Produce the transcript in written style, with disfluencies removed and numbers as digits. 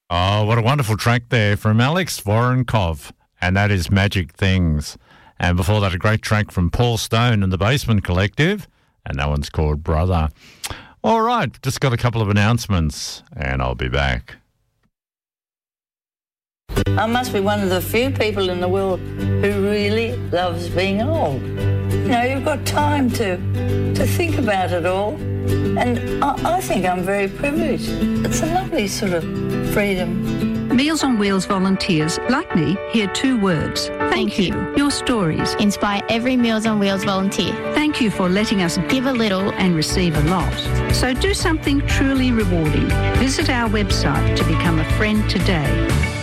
Oh, what a wonderful track there from Alex Voronkov, and that is Magic Things. And before that, a great track from Paul Stone and the Basement Collective, and that one's called Brother. All right, just got a couple of announcements, and I'll be back. I must be one of the few people in the world who really loves being old. You know, you've got time to think about it all, and I think I'm very privileged. It's a lovely sort of freedom. Meals on Wheels volunteers, like me, hear 2 words. Thank you. Your stories inspire every Meals on Wheels volunteer. Thank you for letting us give a little and receive a lot. So do something truly rewarding. Visit our website to become a friend today.